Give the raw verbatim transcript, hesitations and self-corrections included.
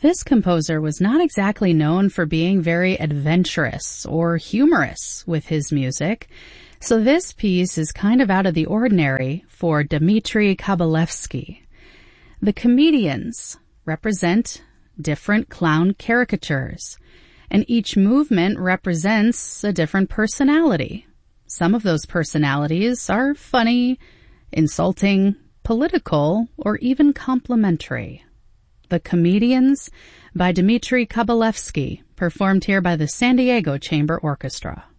This composer was not exactly known for being very adventurous or humorous with his music, so this piece is kind of out of the ordinary for Dmitri Kabalevsky. The comedians represent different clown caricatures, and each movement represents a different personality. Some of those personalities are funny, insulting, political, or even complimentary. The Comedians by Dmitri Kabalevsky, performed here by the San Diego Chamber Orchestra.